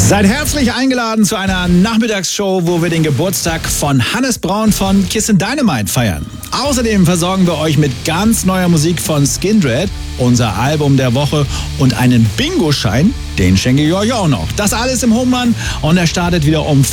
Seid herzlich eingeladen zu einer Nachmittagsshow, wo wir den Geburtstag von Hannes Braun von Kiss and Dynamite feiern. Außerdem versorgen wir euch mit ganz neuer Musik von Skindred, unser Album der Woche und einen Bingo-Schein, den schenke ich euch auch noch. Das alles im Home Run und er startet wieder um